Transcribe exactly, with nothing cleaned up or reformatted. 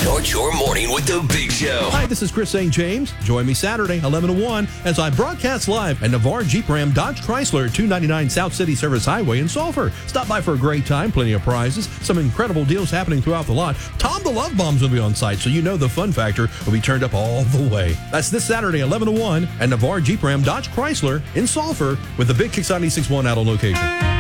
Start your morning with the Big Show. Hi, this is Chris Saint James. Join me Saturday, eleven to one, as I broadcast live at Navarre Jeep Ram Dodge Chrysler, two ninety-nine South City Service Highway in Sulphur. Stop by for a great time, plenty of prizes, some incredible deals happening throughout the lot. Tom the Love Bombs will be on site, so you know the fun factor will be turned up all the way. That's this Saturday, eleven to one, at Navarre Jeep Ram Dodge Chrysler in Sulphur with the Big Kicks ninety-six point one out on location.